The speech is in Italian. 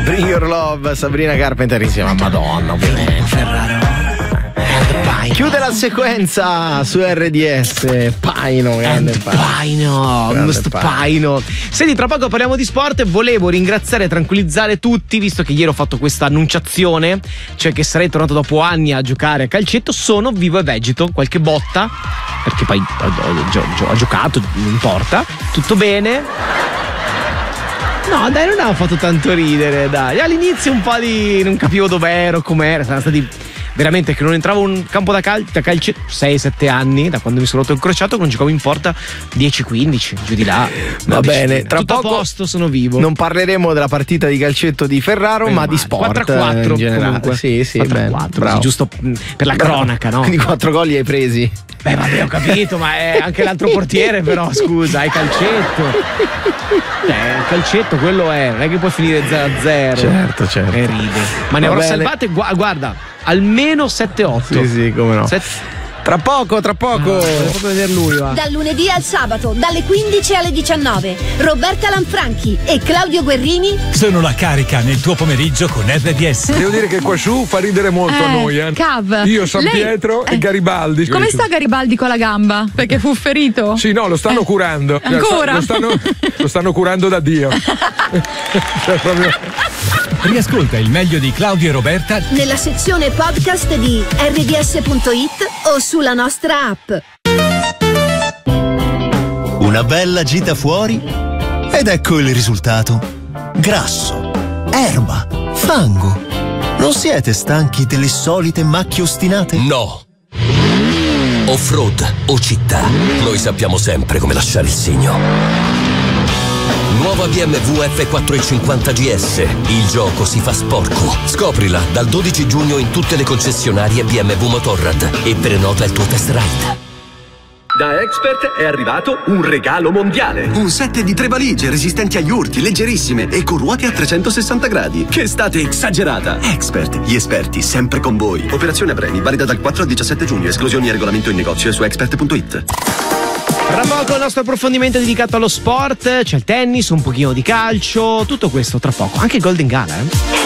Bring Your Love, Sabrina Carpenter insieme a Madonna, ovviamente. Ferraro. Chiude la sequenza su RDS. Paino, grande Paino. Senti, tra poco parliamo di sport. Volevo ringraziare e tranquillizzare tutti, visto che ieri ho fatto questa annunciazione, cioè che sarei tornato dopo anni a giocare a calcetto. Sono vivo e vegeto, qualche botta, perché poi ho giocato, non importa, tutto bene. No, dai, non ha fatto tanto ridere, dai. All'inizio un po' non capivo dov'ero, com'era, sono stati veramente che non entravo in un campo da calcio 6-7 anni, da quando mi sono rotto il crociato, non giocavo in porta 10-15, giù di là. Va bene, tra tutto poco a posto, sono vivo. Non parleremo della partita di calcetto di Ferraro, ma di sport 4-4 in generale. comunque. Sì, 4-4, bravo. giusto per la cronaca, no? Quindi 4 gol li hai presi. Beh, vabbè, ho capito, ma è anche l'altro portiere, però, scusa, hai calcetto. Il calcetto, quello non è che puoi finire 0-0. Certo. E ride. Ma ne avrò salvate, guarda, almeno 7-8. Sì, come no. Tra poco. Devo proprio vedere lui, va. Dal lunedì al sabato, dalle 15 alle 19, Roberta Lanfranchi e Claudio Guerrini sono la carica nel tuo pomeriggio con RDS. Devo dire che qua su fa ridere molto a noi. Cav. Io, San Pietro e Garibaldi. Come sta Garibaldi con la gamba? Perché fu ferito? Sì, no, lo stanno curando. Ancora? Lo stanno curando da Dio. Cioè, proprio... Riascolta il meglio di Claudio e Roberta nella sezione podcast di rds.it o sulla nostra app. Una bella gita fuori ed ecco il risultato. Grasso, erba, fango. Non siete stanchi delle solite macchie ostinate? No. Off-road o città, noi sappiamo sempre come lasciare il segno. Nuova BMW F450 GS. Il gioco si fa sporco. Scoprila dal 12 giugno in tutte le concessionarie BMW Motorrad e prenota il tuo test ride. Da Expert è arrivato un regalo mondiale. Un set di 3 valigie resistenti agli urti, leggerissime e con ruote a 360 gradi. Che estate esagerata! Expert, gli esperti sempre con voi. Operazione premi, valida dal 4 al 17 giugno. Esclusioni e regolamento in negozio e su expert.it. Tra poco il nostro approfondimento dedicato allo sport, c'è il tennis, un pochino di calcio, tutto questo tra poco, anche il Golden Gala,